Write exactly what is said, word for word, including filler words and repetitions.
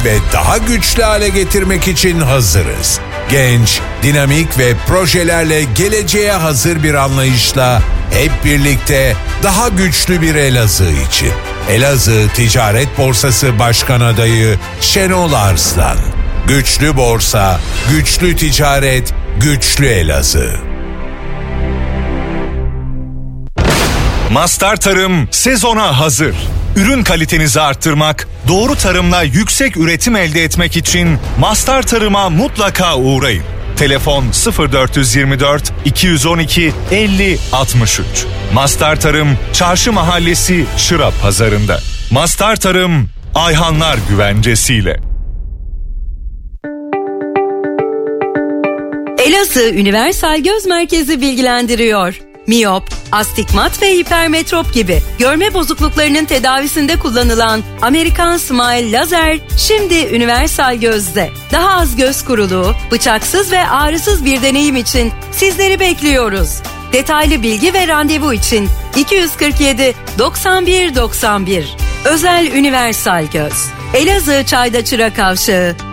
ve daha güçlü hale getirmek için hazırız. Genç, dinamik ve projelerle geleceğe hazır bir anlayışla hep birlikte daha güçlü bir Elazığ için. Elazığ Ticaret Borsası Başkan Adayı Şenol Arslan. Güçlü borsa, güçlü ticaret, güçlü Elazığ. Mastar Tarım sezona hazır. Ürün kalitenizi arttırmak, doğru tarımla yüksek üretim elde etmek için Mastar Tarım'a mutlaka uğrayın. Telefon sıfır dört yirmi dört iki yüz on iki elli altmış üç. Mastar Tarım, Çarşı Mahallesi Şıra Pazarında. Mastar Tarım, Ayhanlar güvencesiyle. Elazığ Üniversal Göz Merkezi bilgilendiriyor. Miyop, astigmat ve hipermetrop gibi görme bozukluklarının tedavisinde kullanılan Amerikan Smile lazer şimdi Üniversal Göz'de. Daha az göz kuruluğu, bıçaksız ve ağrısız bir deneyim için sizleri bekliyoruz. Detaylı bilgi ve randevu için iki yüz kırk yedi doksan bir doksan bir. Özel Üniversal Göz. Elazığ Çayda Çıra Kavşağı,